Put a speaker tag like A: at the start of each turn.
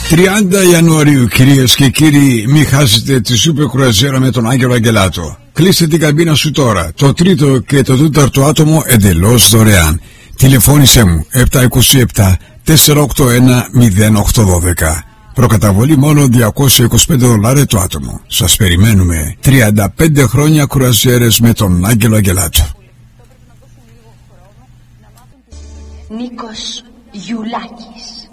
A: 30 Ιανουαρίου, κυρίες και κύριοι, μη χάσετε τη σούπερ κρουαζιέρα με τον Άγγελο Αγγελάτο. Κλείστε την καμπίνα σου τώρα. Το τρίτο και το τέταρτο άτομο εντελώς δωρεάν. Τηλεφώνησέ μου 727 481 0812. Προκαταβολή μόνο $225 το άτομο. Σας περιμένουμε. 35 χρόνια κρουαζιέρες με τον Άγγελο Αγγελάτο.
B: Νίκος Γιουλάκης.